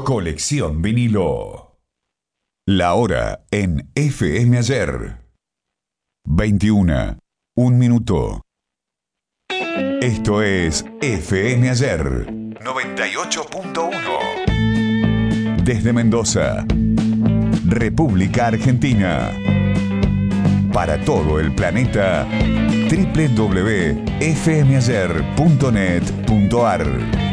Colección vinilo. La hora en FM Ayer. 21. Un minuto. Esto es FM Ayer 98.1. Desde Mendoza, República Argentina. Para todo el planeta, www.fmayer.net.ar.